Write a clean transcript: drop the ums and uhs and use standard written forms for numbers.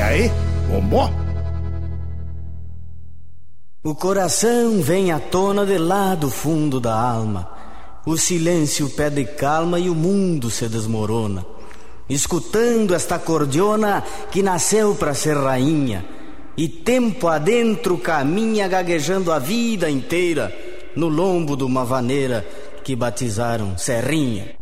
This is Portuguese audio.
aí, como? O coração vem à tona de lá do fundo da alma. O silêncio pede calma e o mundo se desmorona. Escutando esta cordiona que nasceu para ser rainha, e tempo adentro caminha gaguejando a vida inteira no lombo de uma vaneira que batizaram Serrinha.